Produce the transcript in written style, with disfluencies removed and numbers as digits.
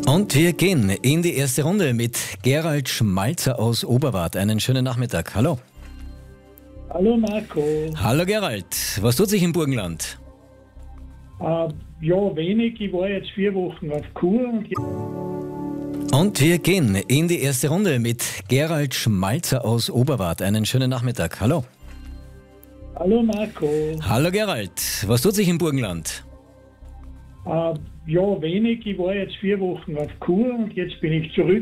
Und wir gehen in die erste Runde mit Gerald Schmalzer aus Oberwart. Einen schönen Nachmittag. Hallo. Hallo Marco. Hallo Gerald. Was tut sich im Burgenland? Ja, wenig. Ich war jetzt 4 Wochen auf Kur Und wir gehen in die erste Runde mit Gerald Schmalzer aus Oberwart. Einen schönen Nachmittag. Hallo. Hallo Marco. Hallo Gerald. Was tut sich im Burgenland? Ja, wenig. Ich war jetzt 4 Wochen auf Kur und jetzt bin ich zurück